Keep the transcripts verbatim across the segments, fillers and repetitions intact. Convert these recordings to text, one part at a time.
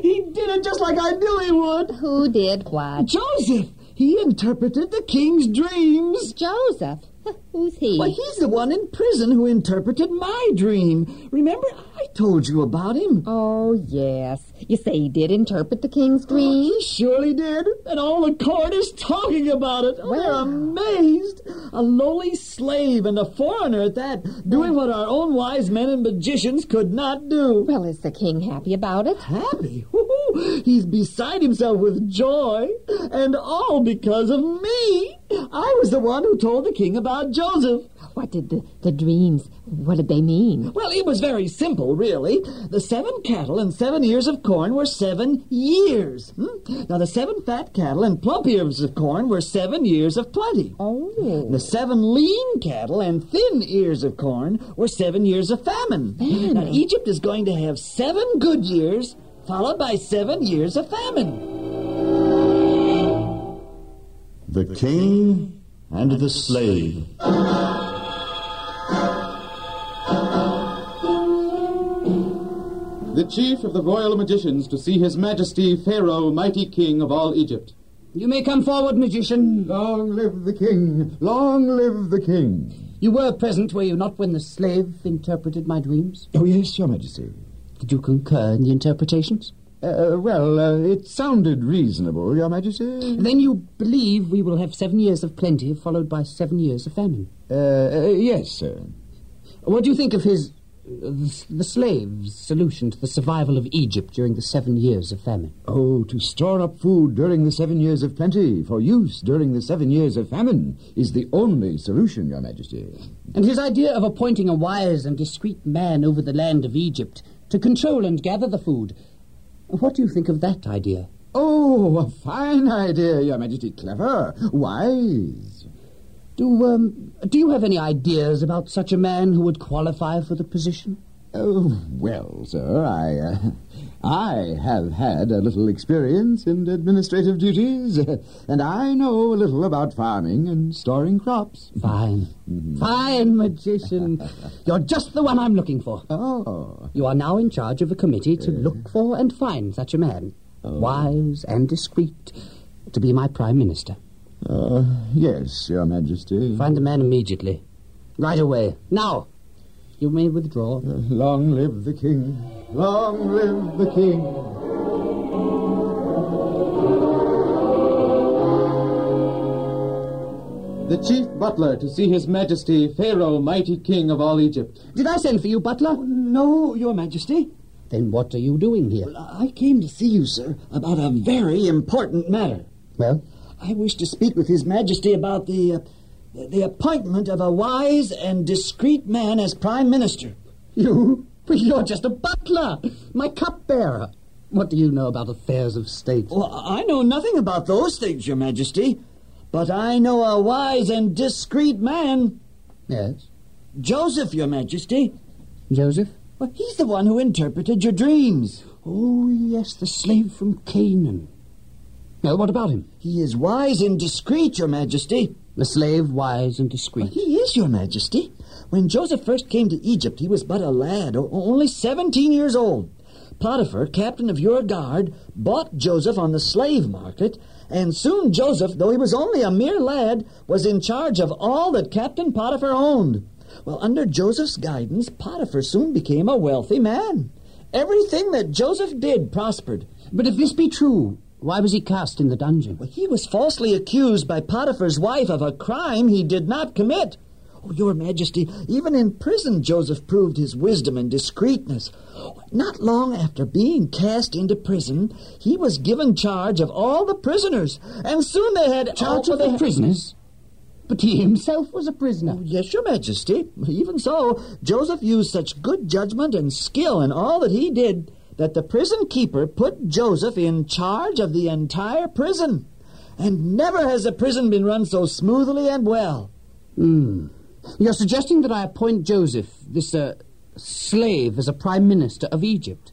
He did it just like I knew he would. Who did what? Joseph. He interpreted the king's dreams. Joseph? Who's he? Well, he's the one in prison who interpreted my dream. Remember, I told you about him. Oh, yes. You say he did interpret the king's dream? Oh, he surely did. And all the court is talking about it. Oh, they're amazed. A lowly slave and a foreigner at that, doing what our own wise men and magicians could not do. Well, is the king happy about it? Happy? Woo-hoo. He's beside himself with joy. And all because of me. I was the one who told the king about Joseph. What did the, the dreams, what did they mean? Well, it was very simple, really. The seven cattle and seven ears of corn were seven years. Hmm? Now, the seven fat cattle and plump ears of corn were seven years of plenty. Oh. The seven lean cattle and thin ears of corn were seven years of famine. famine. Now, Egypt is going to have seven good years, followed by seven years of famine. The King and the Slave. The chief of the royal magicians to see His Majesty Pharaoh, mighty king of all Egypt. You may come forward, magician. Long live the king! Long live the king! You were present, were you not, when the slave interpreted my dreams? Oh, yes, your majesty. Did you concur in the interpretations? Uh, well, uh, it sounded reasonable, your majesty. Then you believe we will have seven years of plenty, followed by seven years of famine? Uh, uh yes, sir. What do you think of his... The, the slave's solution to the survival of Egypt during the seven years of famine? Oh, to store up food during the seven years of plenty for use during the seven years of famine is the only solution, your majesty. And his idea of appointing a wise and discreet man over the land of Egypt to control and gather the food, what do you think of that idea? Oh, a fine idea, your majesty. Clever, wise. Do, um, do you have any ideas about such a man who would qualify for the position? Oh, well, sir, I, uh, I have had a little experience in administrative duties, and I know a little about farming and storing crops. Fine. Mm-hmm. Fine, magician. You're just the one I'm looking for. Oh. You are now in charge of a committee to uh. look for and find such a man, oh. wise and discreet, to be my prime minister. Uh, yes, your majesty. Find the man immediately. Right away. Now. You may withdraw. Uh, long live the king. Long live the king. The chief butler to see His Majesty Pharaoh, mighty king of all Egypt. Did I send for you, butler? Oh, no, your majesty. Then what are you doing here? Well, I came to see you, sir, about a very important matter. Well? I wish to speak with His Majesty about the uh, the appointment of a wise and discreet man as Prime Minister. You? You're just a butler, my cupbearer. What do you know about affairs of state? Well, I know nothing about those things, Your Majesty, but I know a wise and discreet man. Yes? Joseph, Your Majesty. Joseph? Well, he's the one who interpreted your dreams. Oh, yes, the slave from Canaan. Now, what about him? He is wise and discreet, Your Majesty. The slave, wise and discreet. Well, he is, Your Majesty. When Joseph first came to Egypt, he was but a lad, o- only seventeen years old. Potiphar, captain of your guard, bought Joseph on the slave market, and soon Joseph, though he was only a mere lad, was in charge of all that Captain Potiphar owned. Well, under Joseph's guidance, Potiphar soon became a wealthy man. Everything that Joseph did prospered. But if this be true, why was he cast in the dungeon? Well, he was falsely accused by Potiphar's wife of a crime he did not commit. Oh, Your Majesty, even in prison Joseph proved his wisdom and discreetness. Not long after being cast into prison, he was given charge of all the prisoners, and soon they had... Charge of the had... prisoners? But he himself was a prisoner. Oh, yes, Your Majesty. Even so, Joseph used such good judgment and skill in all that he did that the prison keeper put Joseph in charge of the entire prison. And never has a prison been run so smoothly and well. Hmm. You're suggesting that I appoint Joseph, this uh, slave, as a prime minister of Egypt.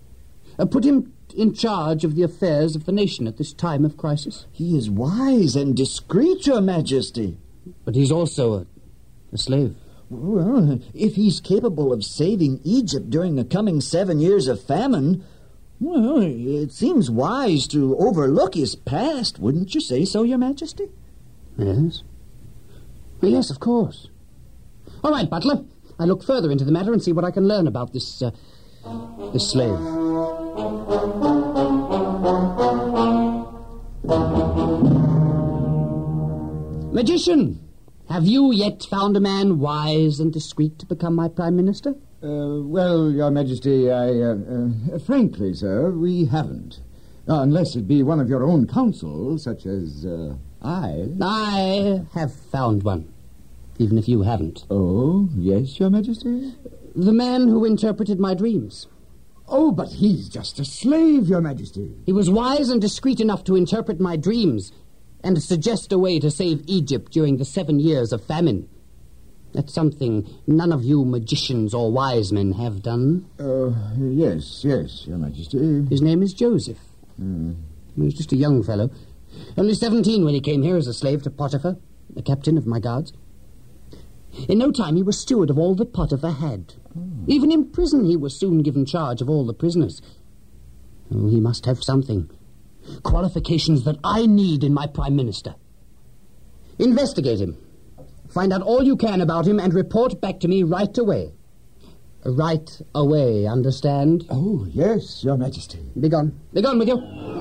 Uh, put him in charge of the affairs of the nation at this time of crisis? He is wise and discreet, Your Majesty. But he's also a, a slave. Well, if he's capable of saving Egypt during the coming seven years of famine, Well, it seems wise to overlook his past, wouldn't you say so, Your Majesty? Yes. Yes, of course. All right, Butler. I look further into the matter and see what I can learn about this, uh, this slave. Magician, have you yet found a man wise and discreet to become my Prime Minister? Uh, well, Your Majesty, I, uh, uh, frankly, sir, we haven't. Uh, unless it be one of your own council, such as, uh, I. I have found one, even if you haven't. Oh, yes, Your Majesty? The man who interpreted my dreams. Oh, but he's just a slave, Your Majesty. He was wise and discreet enough to interpret my dreams and suggest a way to save Egypt during the seven years of famine. That's something none of you magicians or wise men have done. Uh, yes, yes, Your Majesty. His name is Joseph. Mm. He was just a young fellow. Only seventeen when he came here as a slave to Potiphar, the captain of my guards. In no time he was steward of all that Potiphar had. Oh. Even in prison he was soon given charge of all the prisoners. Oh, he must have something. Qualifications that I need in my Prime Minister. Investigate him. Find out all you can about him and report back to me right away. Right away, understand? Oh, yes, Your Majesty. Be gone. Be gone with you.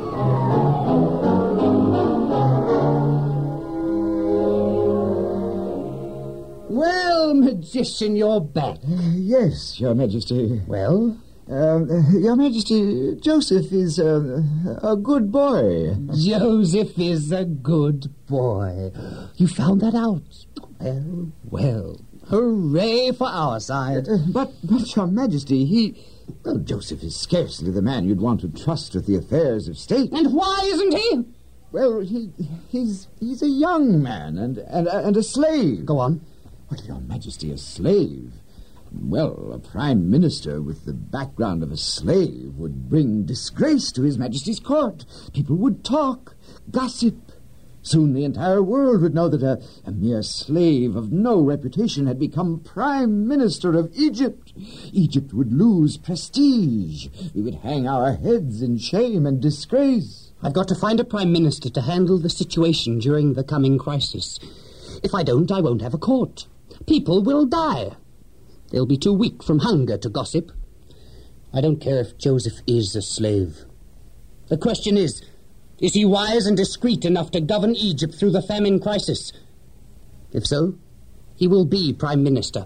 Well, magician, you're back. Uh, yes, Your Majesty. Well? Uh, Your Majesty, Joseph is uh, a good boy. Joseph is a good boy. You found that out. Well, well. Hooray for our side. Uh, but, but, Your Majesty, he... Well, Joseph is scarcely the man you'd want to trust with the affairs of state. And why isn't he? Well, he he's he's a young man and, and, and a slave. Go on. Well, Your Majesty, a slave... Well, a prime minister with the background of a slave would bring disgrace to His Majesty's court. People would talk, gossip. Soon the entire world would know that a, a mere slave of no reputation had become prime minister of Egypt. Egypt would lose prestige. We would hang our heads in shame and disgrace. I've got to find a prime minister to handle the situation during the coming crisis. If I don't, I won't have a court. People will die. They'll be too weak from hunger to gossip. I don't care if Joseph is a slave. The question is, is he wise and discreet enough to govern Egypt through the famine crisis? If so, he will be prime minister.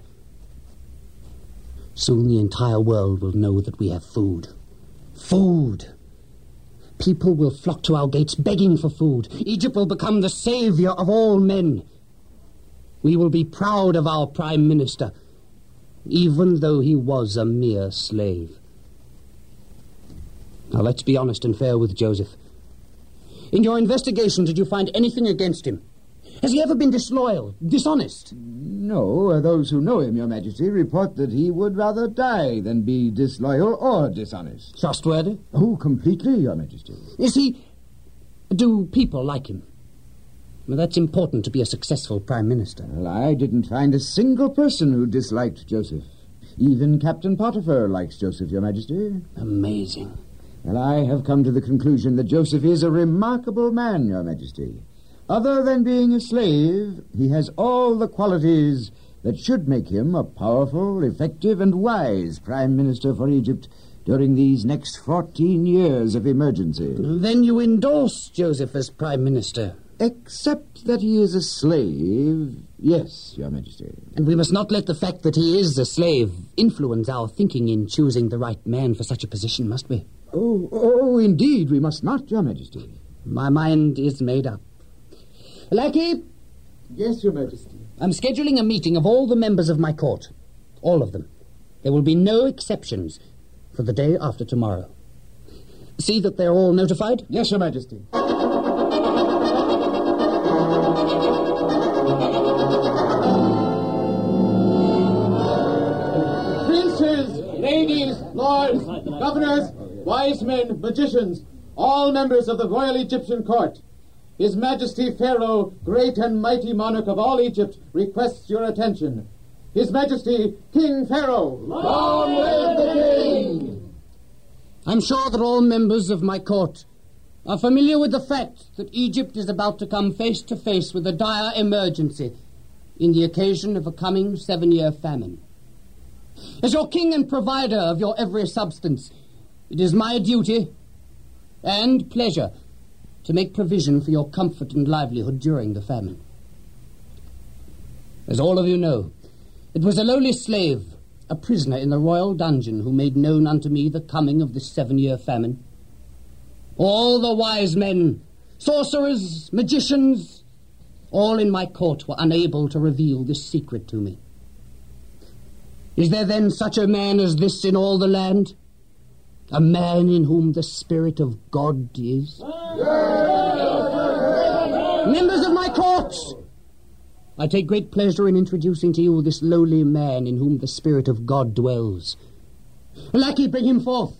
Soon the entire world will know that we have food. Food! People will flock to our gates begging for food. Egypt will become the savior of all men. We will be proud of our prime minister, even though he was a mere slave. Now, let's be honest and fair with Joseph. In your investigation, did you find anything against him? Has he ever been disloyal, dishonest? No, uh, those who know him, Your Majesty, report that he would rather die than be disloyal or dishonest. Trustworthy? Oh, completely, Your Majesty. Is he... Do people like him? Well, that's important to be a successful prime minister. Well, I didn't find a single person who disliked Joseph. Even Captain Potiphar likes Joseph, Your Majesty. Amazing. Well, I have come to the conclusion that Joseph is a remarkable man, Your Majesty. Other than being a slave, he has all the qualities that should make him a powerful, effective, and wise prime minister for Egypt during these next fourteen years of emergency. Then you endorse Joseph as prime minister? Except that he is a slave, yes, Your Majesty. And we must not let the fact that he is a slave influence our thinking in choosing the right man for such a position, must we? Oh, oh, indeed, we must not, Your Majesty. My mind is made up. Lackey? Yes, Your Majesty. I'm scheduling a meeting of all the members of my court. All of them. There will be no exceptions for the day after tomorrow. See that they're all notified? Yes, Your Majesty. Princes, ladies, lords, governors, wise men, magicians, all members of the Royal Egyptian Court, His Majesty Pharaoh, great and mighty monarch of all Egypt, requests your attention. His Majesty, King Pharaoh. Long live the King! I'm sure that all members of my court are familiar with the fact that Egypt is about to come face to face with a dire emergency in the occasion of a coming seven-year famine. As your king and provider of your every substance, it is my duty and pleasure to make provision for your comfort and livelihood during the famine. As all of you know, it was a lowly slave, a prisoner in the royal dungeon, who made known unto me the coming of this seven-year famine. All the wise men, sorcerers, magicians, all in my court were unable to reveal this secret to me. Is there then such a man as this in all the land? A man in whom the Spirit of God is? Members of my court, I take great pleasure in introducing to you this lowly man in whom the Spirit of God dwells. Lackey, bring him forth.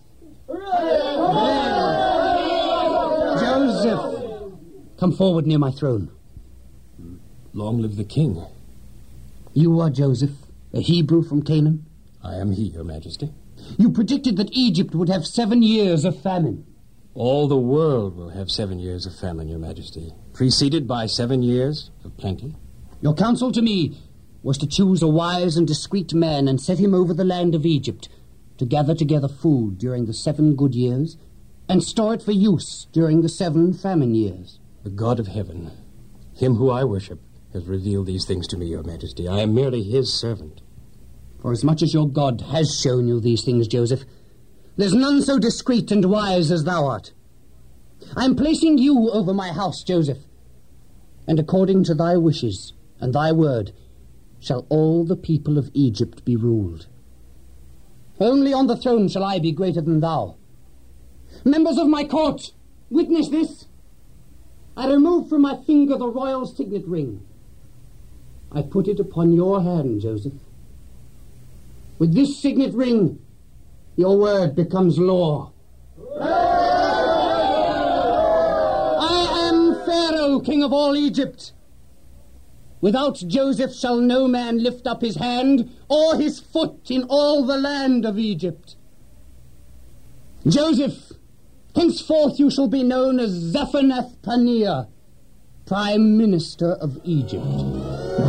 Joseph, come forward near my throne. Long live the king. You are Joseph, a Hebrew from Canaan? I am he, your majesty. You predicted that Egypt would have seven years of famine. All the world will have seven years of famine, your majesty, preceded by seven years of plenty. Your counsel to me was to choose a wise and discreet man and set him over the land of Egypt, to gather together food during the seven good years and store it for use during the seven famine years. The God of heaven, him who I worship, has revealed these things to me, your majesty. I am merely his servant. For as much as your God has shown you these things, Joseph, there's none so discreet and wise as thou art. I am placing you over my house, Joseph, and according to thy wishes and thy word shall all the people of Egypt be ruled. Only on the throne shall I be greater than thou. Members of my court, witness this. I remove from my finger the royal signet ring. I put it upon your hand, Joseph. With this signet ring, your word becomes law. I am Pharaoh, king of all Egypt. Without Joseph shall no man lift up his hand or his foot in all the land of Egypt. Joseph, henceforth you shall be known as Zaphenath-Paneah, Prime Minister of Egypt.